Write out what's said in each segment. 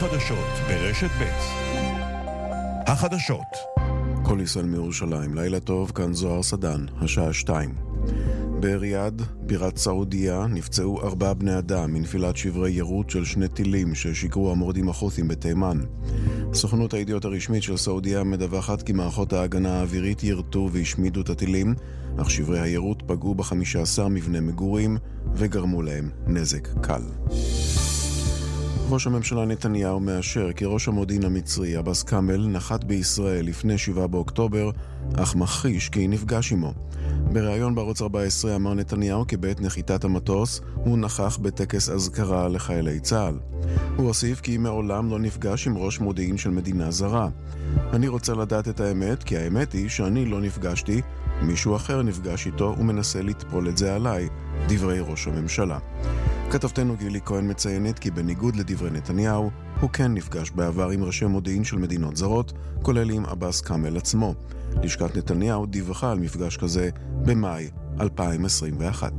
החדשות ברשת ב'. החדשות. כל ישראל מירושלים, לילה טוב, כאן זוהר סדן, השעה 2. בריאד, בירת סעודיה, נפצעו 4 בני אדם מנפילת שברי יירוט של 2 טילים ששיגרו המורדים החות'ים בתימן. סוכנות הידיעות הרשמית של סעודיה מדווחת כי מערכות ההגנה האווירית ירטו והשמידו את הטילים, אך שברי היירוט פגעו ב15 מבני מגורים וגרמו להם נזק קל. ראש הממשלה נתניהו מאשר כי ראש המודיעין המצרי עבאס כאמל נחת בישראל לפני 7 באוקטובר, אך מכחיש כי נפגש עמו. בריאיון בערוץ 14 אמר נתניהו כי בעת נחיתת המטוס הוא נכח בטקס אזכרה לחיילי צה"ל. הוא הוסיף כי מעולם לא נפגש עם ראש מודיעין של מדינה זרה. אני רוצה לדעת את האמת, כי האמת היא שאני לא נפגשתי, מישהו אחר נפגש איתו ומנסה לטפול את זה עליי, דברי ראש הממשלה. כתבתנו גילי כהן מציינת כי בניגוד לדברי נתניהו, הוא כן נפגש בעבר עם ראשי מודיעין של מדינות זרות, כולל עם עבאס כאמל עצמו. לשכת נתניהו דיווחה על מפגש כזה במאי 2021.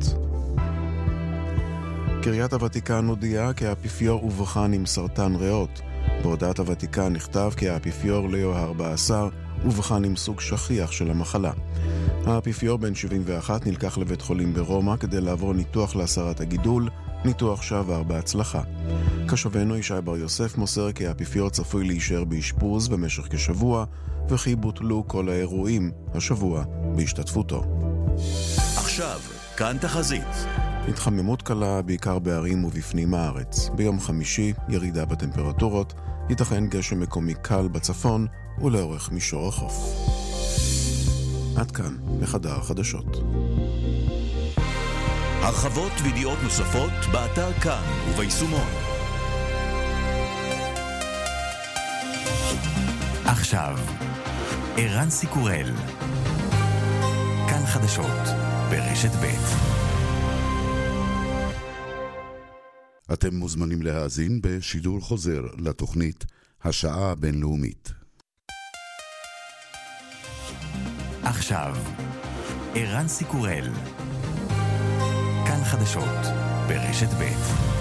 קריית הוותיקן הודיעה כי האפיפיור אובחן עם סרטן ריאות. בהודעת הוותיקן נכתב כי האפיפיור ליאו ה-14 אובחן עם סוג שכיח של המחלה. האפיפיור בן 71 נלקח לבית חולים ברומא כדי לעבור ניתוח להסרת הגידול, ניתוח שעבר בהצלחה. כשבנו ישי בר יוסף מוסר כי האפיפיור צפוי להישאר באשפוז במשך כשבוע, וכי בוטלו כל האירועים השבוע בהשתתפותו. עכשיו, כאן תחזית. התחממות קלה בעיקר בערים ובפנים הארץ. ביום חמישי ירידה בטמפרטורות, ייתכן גשם מקומי קל בצפון ולאורך מישור החוף. עד כאן בחדר החדשות. הרחבות וידיעות נוספות באתר כאן וביישומון. עכשיו, ערן סיקורל. כאן חדשות ברשת ב'. אתם מוזמנים להאזין בשידור חוזר לתוכנית השעה הבינלאומית. עכשיו, ערן סיקורל. כאן חדשות ברשת ב'.